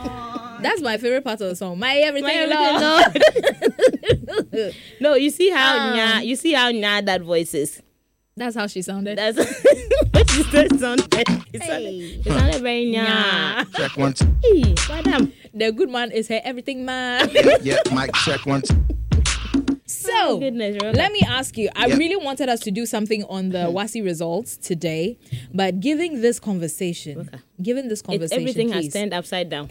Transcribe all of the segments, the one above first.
That's my favorite part of the song. My everything, Lord. No, you see how Nya that voice is. That's how she sounded. That's what she said. It sounded very Nya. Check one. Hey, madam. The good man is her everything man. Yeah, mic check one. So, goodness, let me ask you. I really wanted us to do something on the WASSCE results today, but given this conversation, everything please, has turned upside down.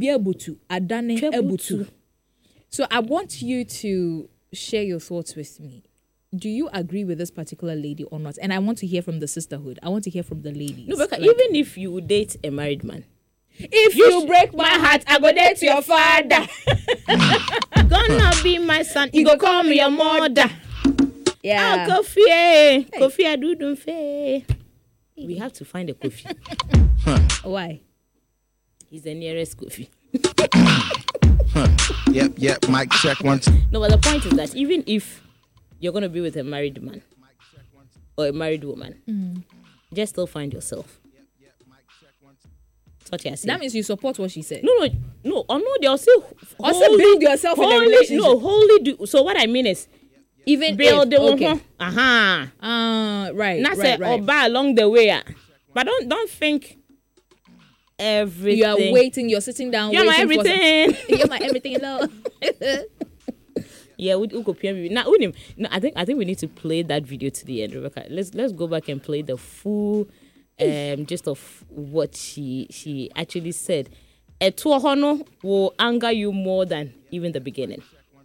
So I want you to share your thoughts with me. Do you agree with this particular lady or not? And I want to hear from the sisterhood. I want to hear from the ladies. No, because even if you date a married man, if you break my heart, I go date your father. Gonna be my son. You go call me your mother. Yeah. Kofi, Kofi Adudunfe. We have to find a Kofi. Why? He's the nearest Kofi. Yep, mic check one. No, but the point is that even if you're gonna be with a married man or a married woman, just still find yourself. That's what you're saying. That means you support what she said. No. They'll say Also build yourself in a relationship. No, wholly do. So what I mean is, even build if, the okay. Right. Not right. or buy along the way. But don't think everything. You are waiting. You're sitting down. You're my everything. You're my everything, Lord. Yeah, we go PM. Now, I think we need to play that video to the end, Rebecca. Let's go back and play the full gist of what she actually said. A tuohono will anger you more than even the beginning.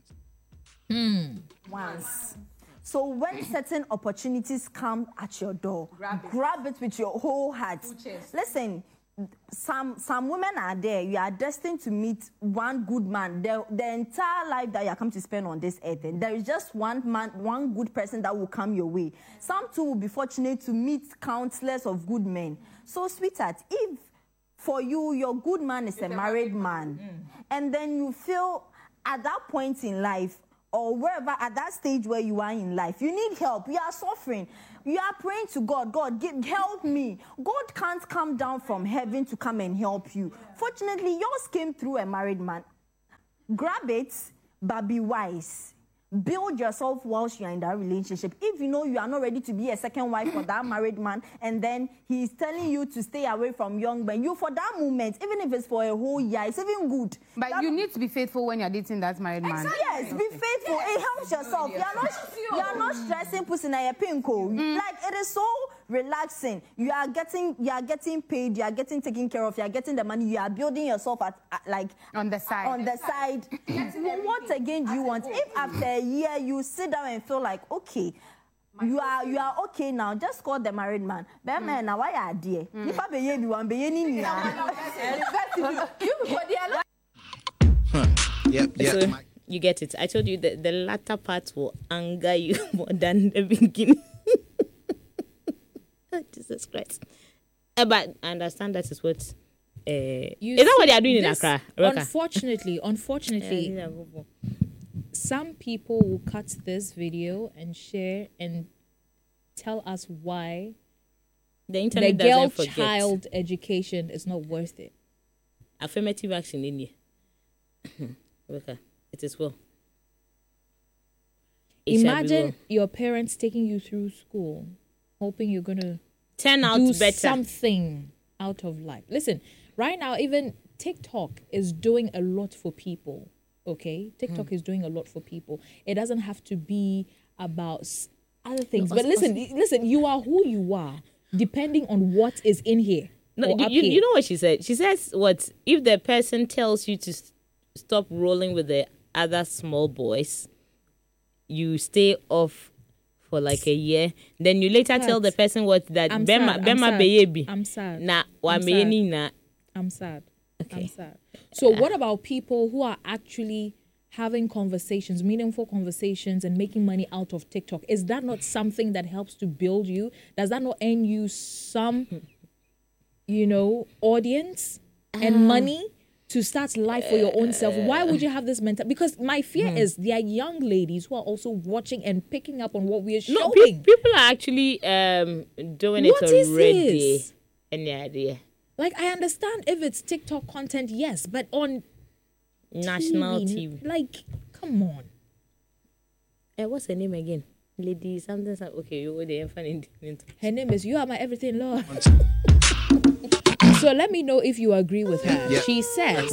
Once. So when certain opportunities come at your door, grab it with your whole heart. Listen, some women are there. You are destined to meet one good man. The entire life that you are come to spend on this earth, and there is just one man, one good person that will come your way. Some too will be fortunate to meet countless of good men. So, sweetheart, if for you, your good man is a married man, and then you feel at that point in life, or wherever at that stage where you are in life, you need help, you are suffering, you are praying to God, help me. God can't come down from heaven to come and help you. Fortunately, yours came through a married man. Grab it, but be wise. Build yourself whilst you are in that relationship. If you know you are not ready to be a second wife for that married man, and then he is telling you to stay away from young men, you for that moment, even if it's for a whole year, it's even good. But you need to be faithful when you're dating that married man. Yes, be faithful. It helps yourself. You are not stressing pussy na your pinko. Like, it is so relaxing. You are getting paid. You are getting taken care of. You are getting the money. You are building yourself on the side. What again do you want? If after a year you sit down and feel like, okay, you are okay now, just call the married man. But man, now why are there? If I be you one be any So you get it. I told you that the latter part will anger you more than the beginning. Jesus Christ. But I understand that is what. Is that what they are doing in Accra? Unfortunately, some people will cut this video and share and tell us why the internet girl doesn't forget. Child education is not worth it. Affirmative action in here. Okay, it is well. Imagine your parents taking you through school, hoping you're gonna turn out better, something out of life. Listen, right now, even TikTok is doing a lot for people. Okay, TikTok is doing a lot for people. It doesn't have to be about other things. But listen, you are who you are, depending on what is in here. No, you know what she said? She says, what if the person tells you to stop rolling with the other small boys, you stay off for like a year, then you later tell the person what that Bema baby. I'm sad. I'm sad. Okay. I'm sad. So what about people who are actually having conversations, meaningful conversations, and making money out of TikTok? Is that not something that helps to build you? Does that not earn you some, audience and money to start life for your own self? Why would you have this mentality? Because my fear is there are young ladies who are also watching and picking up on what we are showing. No, people are actually doing What it is already. this? Any idea? Like, I understand if it's TikTok content, yes, but on national TV. Like, come on. What's her name again? Lady something. Okay, you were there. Her name is You Are My Everything, Lord. So let me know if you agree with her. Yeah. She says,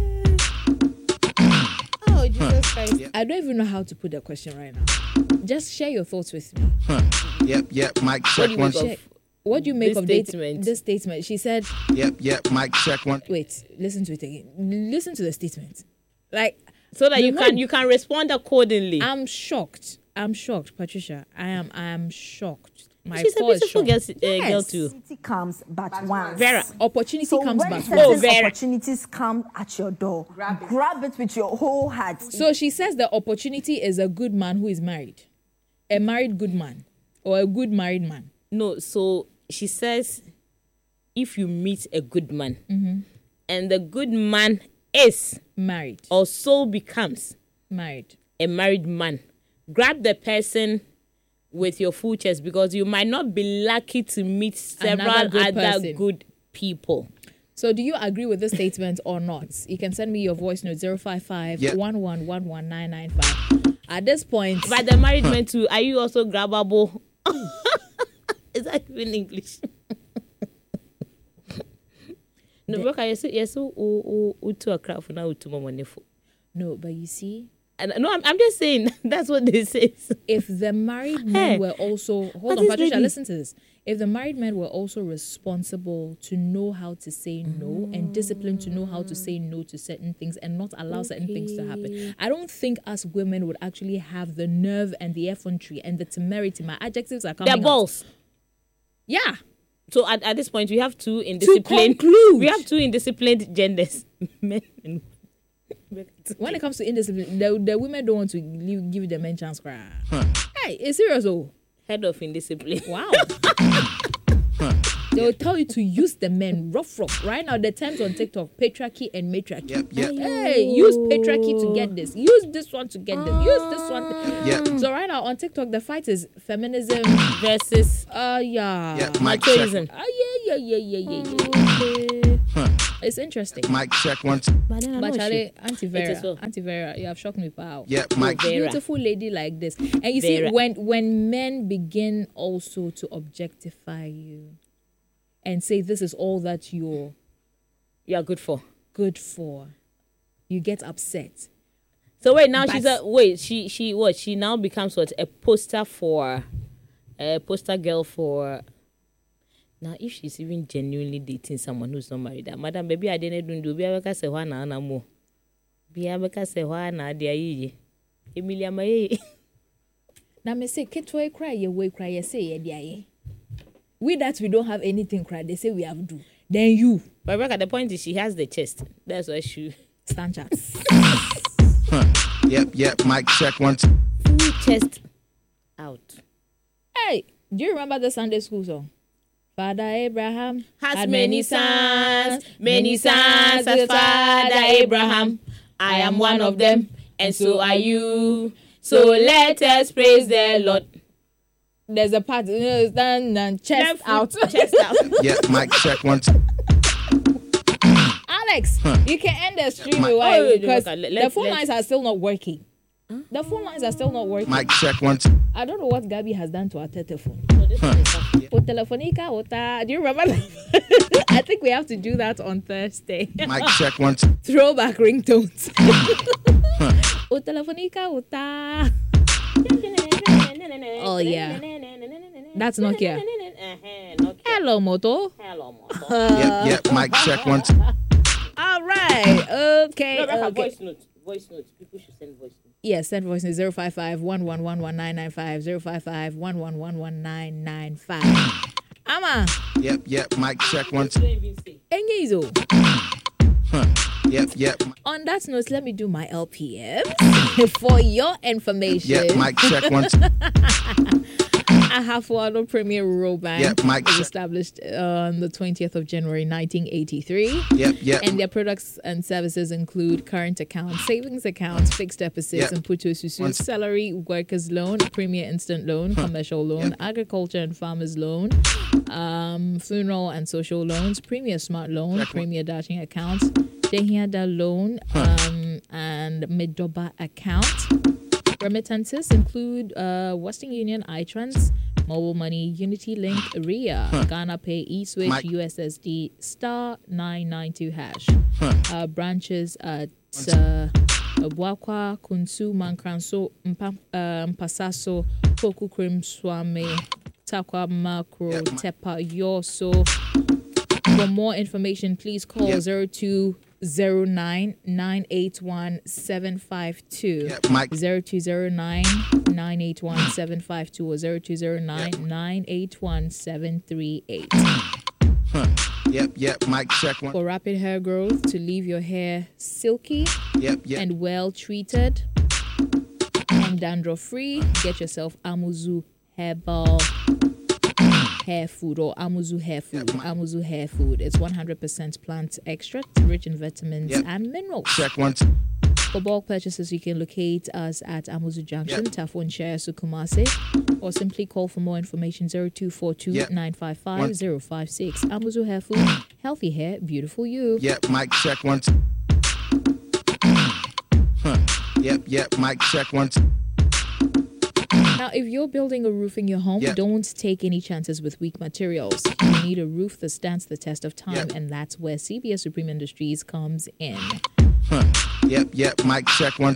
Oh, Jesus Christ. I don't even know how to put that question right now. Just share your thoughts with me. Yep, mic check one. What do you make This of statement? this statement? She said, Yep, mic check one. wait, listen to it again. Listen to the statement. Like, So that the you way- can respond accordingly. I'm shocked, Patricia. I am shocked. My She's a core is beautiful shocked. girl too. Opportunity comes but once. Vera. Opportunity So comes when back. certain Vera. opportunities come at your door, grab it with your whole heart. So she says the opportunity is a good man who is married. A married good man. Or a good married man. No, so she says if you meet a good man and the good man is Married. or so becomes Married. a married man, grab the person with your full chest because you might not be lucky to meet several Another good other person. good people. So do you agree with this statement or not? You can send me your voice note 055 Yeah. 1111995. At this point, But the married men too, are you also grabbable? Is that even English? No, Broka, you're so to a crowd for now to my money for. no, but you see, And no, I'm just saying that's what they say. if the married men Hey. were also What hold on, is Patricia, lady? listen to this. If the married men were also responsible to know how to say no and disciplined to know how to say no to certain things and not allow certain things to happen, I don't think us women would actually have the nerve and the effrontery and the temerity. My adjectives are coming They're out. balls. Yeah. So at this point, we have two indisciplined. conclude. We have two indisciplined genders, men and When it comes to indiscipline, the women don't want to give the men chance. Cry. Hey, it's serious, oh. head of indiscipline. Wow. They will tell you to use the men rough. Right now, the terms on TikTok, patriarchy and matriarchy. Yep. Hey, use patriarchy to get this. Use this one to get this. Use this one. Yep. So right now on TikTok, the fight is feminism. Versus Yeah, mic machoism. check. Yeah. It's interesting. Mic check one. But then I'm But not Charlie, sure. Auntie It is so. Vera, you have shocked me, pal. Yep, mic. Vera. Beautiful lady like this. And you see, Vera. when men begin also to objectify you and say this is all that you're You are good for. good for, you get upset. So wait, now But- she now becomes what, a poster girl for. Now, if she's even genuinely dating someone who's not married, madam, baby, I didn't do. Be able say why na mo. Be able say why na dia ye. Emilia Maye. Now me say ketwe cry ye way cry ye say ye dia. We that we don't have anything cry, they say we have do. Then you But Rebecca, the point is she has the chest. That's why she stand chance. Yep, mic check one. full chest out. Hey, do you remember the Sunday school song? Father Abraham Has many sons as Father Abraham. I am one of them, and so are you. So let us praise the Lord. There's a part, stand chest out. Chest out. Yep, mic check one. Alex, you can end the stream My- because okay, the phone lines are still not working. The phone lines are still not working. Mic check one. I don't know what Gabby has done to our telephone. So this one is up. O telefonica, ota. Do you remember that? I think we have to do that on Thursday. Mic check one. Throwback ringtones. O telefonica, ota. Oh, yeah. That's Nokia. Nokia. Hello, Moto. Hello, Moto. Yep, mic check one. All right. Okay. Rebecca, Okay. voice notes. People should send voice notes. Yes, send voice note 055 1111995 055 1111995. Ama, Yep, mic check one. Don't even say. Engizo. Yep, On that note, let me do my LPM for your information. mic check one. Ahafuado Premier Rural Bank Yep, Mike was check. established on the 20th of January 1983. Yep. And their products and services include current accounts, savings accounts, fixed deposits, Yep. and Puto Susu, salary workers loan, Premier Instant Loan, commercial loan, agriculture and farmers loan, funeral and social loans, Premier Smart Loan, Premier Dashing accounts, Dehiada loan, and Midoba account. Remittances include Western Union, iTrans, Mobile Money, Unity Link, RIA, Ghana Pay, eSwitch, Mike. USSD, star 992 hash. Branches at Buakwa, Kunsu, Mankranso, Mpasaso, Poku Krim Swami, Takwa Macro, Yep. Tepa Yoso. For more information, please call Yep. 0209 981 752. Yep, Mike. 0209 981 752 or 0209 981 738. Yep. Mic check one. For rapid hair growth, to leave your hair silky Yep. and well treated and dandruff free, get yourself Amuzu Herbal Hair Food or Amuzu Hair Food. Amuzu Hair Food. It's 100% plant extract, rich in vitamins and minerals. Check one. For bulk purchases, you can locate us at Amuzu Junction, Tafon Share, Sukumase, or simply call for more information 0242 955 056. Amuzu Hair Food, healthy hair, beautiful you. Yep. Mic check one. Yep. Mic check one. Now, if you're building a roof in your home, don't take any chances with weak materials. You need a roof that stands the test of time, and that's where CBS Supreme Industries comes in. Yep. Mic check one.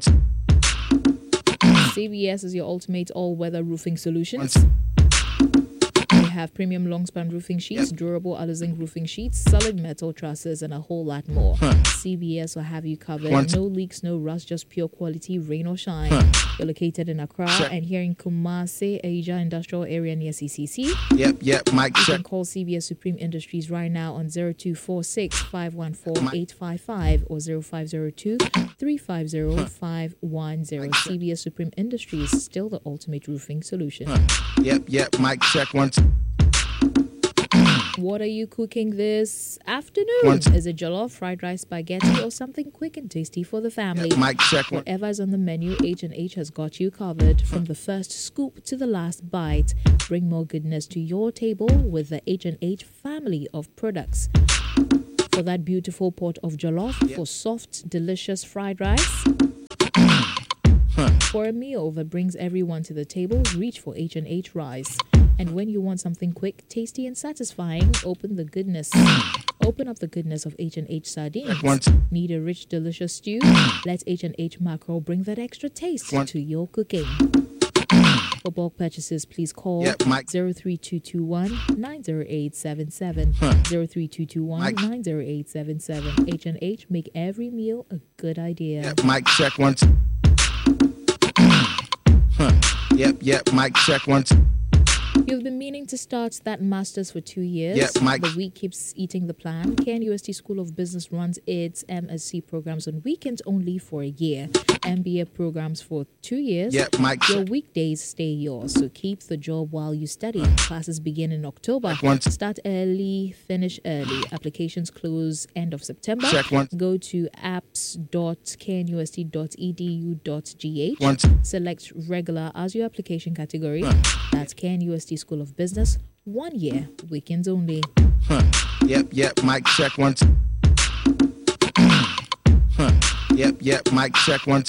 CBS is your ultimate all-weather roofing solutions. We have premium long-span roofing sheets, durable Alizing roofing sheets, solid metal trusses, and a whole lot more. CBS will have you covered. No leaks, no rust, just pure quality, rain or shine. You're located in Accra and here in Kumasi, Asia Industrial Area near CCC. Yep. Mic You check. can call CBS Supreme Industries right now on 0246 514 855 or 0502 350 510. CBS Supreme Industries, still the ultimate roofing solution. Yep. Mic check one. What are you cooking this afternoon? Is it jollof, fried rice, spaghetti, or something quick and tasty for the family? Mic check one. Whatever's on the menu, H&H has got you covered. From the first scoop to the last bite, bring more goodness to your table with the H&H family of products. For that beautiful pot of jollof, for soft, delicious fried rice, for a meal that brings everyone to the table, reach for H&H rice. And when you want something quick, tasty, and satisfying, open up the goodness of H&H sardines. Need a rich, delicious stew? Let H&H mackerel bring that extra taste to your cooking. For bulk purchases, please call 03221 90877. 03221 90877. H&H, make every meal a good idea. Mic check one. Yep. Mic check one. You've been meaning to start that master's for 2 years. The week keeps eating the plan. KNUST School of Business runs its MSc programs on weekends only for a year. MBA programs for 2 years. Your weekdays stay yours, so keep the job while you study. Classes begin in October. Start early, finish early. Applications close end of September. Go to apps.knust.edu.gh. Select regular as your application category. That's KNUST School of Business. 1 year, weekends only. Yep. Mic check one. Yep. Mic check one.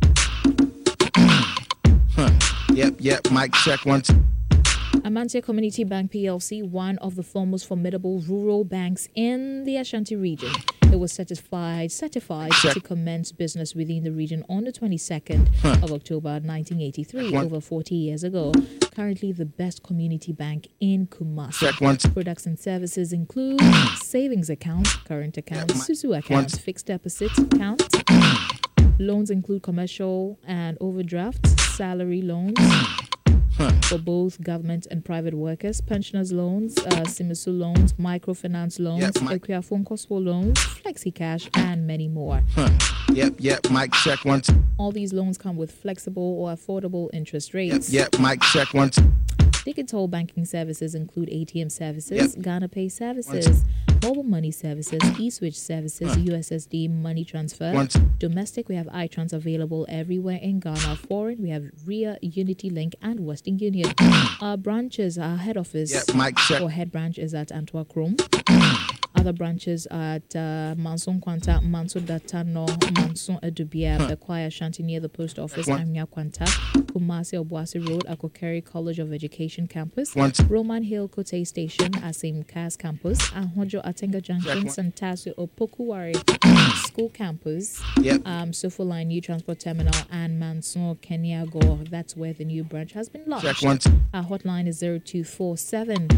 Yep. Mic check one. Amantia Community Bank PLC, one of the foremost formidable rural banks in the Ashanti region. It was certified to commence business within the region on the 22nd of October 1983, over 40 years ago. Currently the best community bank in Kumasi. Products and services include savings accounts, current accounts, Susu accounts, fixed deposit accounts. Loans include commercial and overdraft, salary loans for both government and private workers, pensioners loans, Simisu loans, microfinance loans, Equiafon Cospo loans, Flexi Cash, and many more. Yep. Mic check one. All these loans come with flexible or affordable interest rates. Yep. Mic check one. Digital banking services include ATM services, Ghana Pay services, mobile money services, e-switch services, USSD money transfer. Domestic, we have iTrans available everywhere in Ghana. Foreign, we have RIA, Unity Link, and Western Union. Our branches, our head office or head branch is at Antwerp Chrome. Other branches are at Manson Kwanta, Manso Datano, Manson Edubia, Bekwai Ashanti near the post office, Amnia Kwanta, Kumasi Obuasi Road, Akokeri College of Education Campus, Roman Hill Kote Station, Asim Kas Campus, Ahojo Atenga Junction, Santasu Opokuwari School Campus, Sofo Line New Transport Terminal, and Manson Kenyago. That's where the new branch has been launched. Our hotline is 0247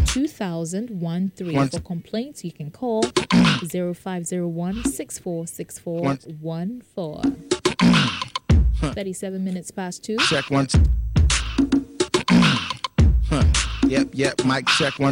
2000 For complaints, you can call 0501 646414. 37 minutes past 2. Check one. Yep, mic check one.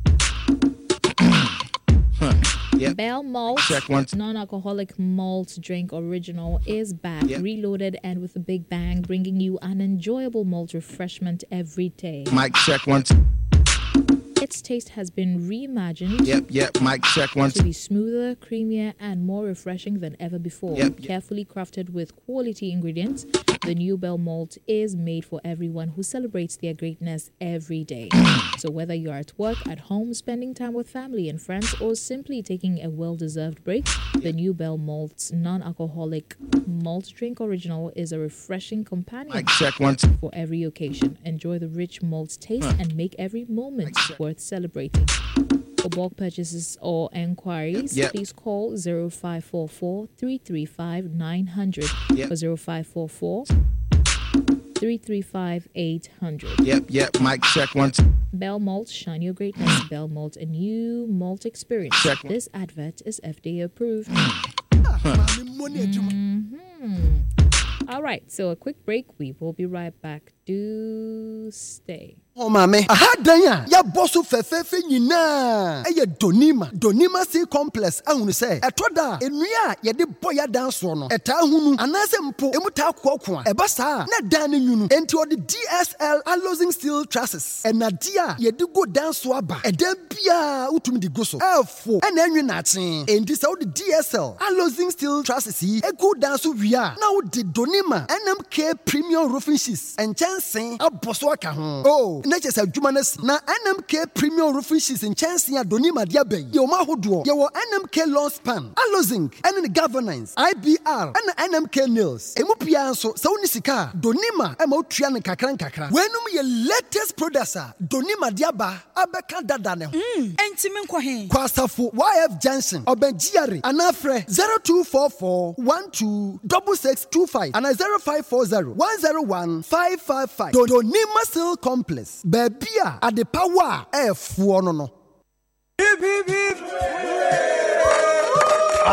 Bell Malt, non-alcoholic malt drink original, is back, reloaded and with a big bang, bringing you an enjoyable malt refreshment every day. Mic check one. Its taste has been reimagined mic check one. to be smoother, creamier, and more refreshing than ever before. Carefully crafted with quality ingredients, the new Bell Malt is made for everyone who celebrates their greatness every day. So whether you're at work, at home, spending time with family and friends, or simply taking a well-deserved break, the new Bell Malt's non-alcoholic malt drink original is a refreshing companion Mic check one. for every occasion. Enjoy the rich malt taste and make every moment worth celebrating. For bulk purchases or enquiries, please call 0544 335 900 or 0544 335 800. Mic check one. Bell Malt, shine your greatness. Bell Malt, a new malt experience. This advert is FDA approved. All right, so a quick break. We will be right back. Do stay. Oh, mame. Aha, danya. Ya bosu fefefe nyina. Eye Donima C complex. Ahunu se. Etoda. Enuya ye de boya danso no. Eta hunu. Anase mpo. Emuta kwakwa. Eba sa. Na dan nyunu. Enti odi DSL alloying steel trusses. Enadia ye de go danso aba. Eden bia utumi di go so. Efo. Ena enwe na aten. Enti sa odi DSL alloying steel trusses yi. Ego danso wia. Na odi Donima NMK premium roofing sheets. Enchansen aboso aka ho. Oh. Nature say adwumanes na NMK premium roofing sheets enchansen a Donima dia ben. Ye ma hodo. Ye wo NMK long span, Alozing, and the governance, IBR, and NMK nails. Emu pia so sa woni sika Donima e ma otua ne kakran kakra. Wenum ye latest producer Donima diaba abeka dada ne ho. Entimi nkɔ he. Kwasafo YF Junction Obenjiare anafre 0244 126625 and 0540 101 555. Donima Steel Complex. Babia at the power F1 no.